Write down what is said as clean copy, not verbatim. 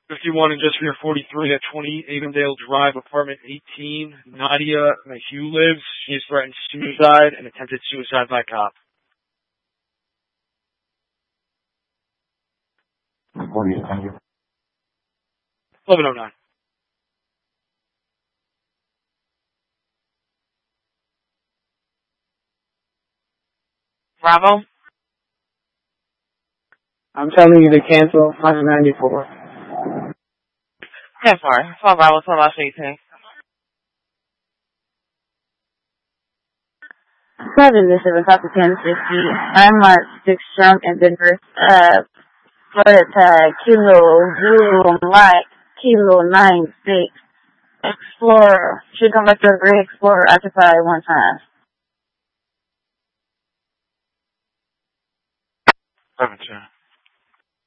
51 and just for your 43 at 20 Avondale Drive, apartment 18. Nadia Mahue lives. She is threatened suicide and attempted suicide by cop. 1109. Bravo? I'm telling you to cancel 194. 10-4. 12 Bravo, 12 Oscar 18. 7, this is South of 1060. I'm Mark 6 Trump and Denver. Florida tag, Kilo 96. Explorer. Should come back to a Gray Explorer occupied one time. 7-2.